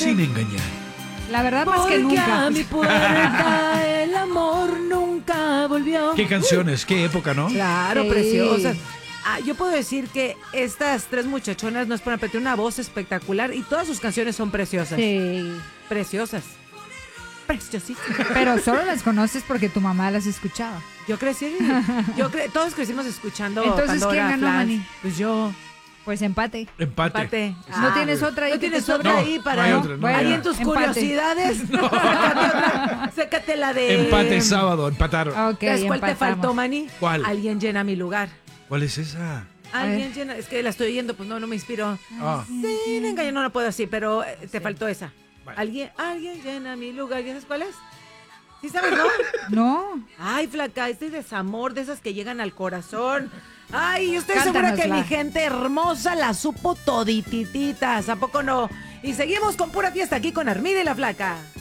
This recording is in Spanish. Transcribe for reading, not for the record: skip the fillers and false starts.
sin engañar. La verdad, más que Porque nunca. a mi puerta el amor nunca volvió. Qué canciones, qué época, ¿no? Claro, Sí. preciosas. Yo puedo decir que estas tres muchachonas no es para repetir una voz espectacular y todas sus canciones son preciosas. Sí. Preciosas. Preciosísimas. Pero solo las conoces porque tu mamá las escuchaba. Yo crecí, todos crecimos escuchando Entonces, Pandora, ¿quién ganó, Flash. Manny? Pues yo. Pues empate. Empate. Empate. ¿No tienes otra ahí? ¿No que tienes te otra sobre? ahí No, para no hay otra, no Bueno, hay ahí otra. en tus empate. curiosidades? Sácate la de Empate sábado, empataron. Ok, ¿Sabes cuál te empatamos. faltó, Manny? ¿Cuál? Alguien llena mi lugar. ¿Cuál es esa? Alguien llena, es que la estoy oyendo, pues no me inspiró. Ah, Sí, venga, yo no la puedo así, pero te faltó esa. Bueno. Alguien llena mi lugar. ¿Ya sabes cuál es? ¿Sí sabes, no? No. Ay, flaca, este desamor de esas que llegan al corazón. Ay, yo estoy Cántanosla. segura que mi gente hermosa la supo toditititas, ¿a poco no? Y seguimos con pura fiesta aquí con Armida y la Flaca.